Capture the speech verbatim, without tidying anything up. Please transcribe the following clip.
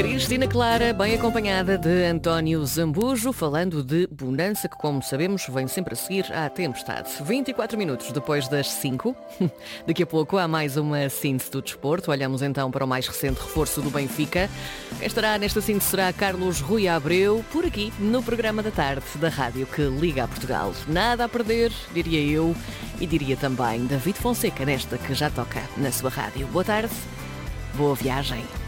Cristina Clara, bem acompanhada de António Zambujo, falando de bonança, que, como sabemos, vem sempre a seguir à tempestade. vinte e quatro minutos depois das cinco. Daqui a pouco há mais uma síntese do desporto. Olhamos então para o mais recente reforço do Benfica. Quem estará nesta síntese será Carlos Rui Abreu, por aqui no programa da tarde da rádio que liga a Portugal. Nada a perder, diria eu, e diria também David Fonseca, nesta que já toca na sua rádio. Boa tarde, boa viagem.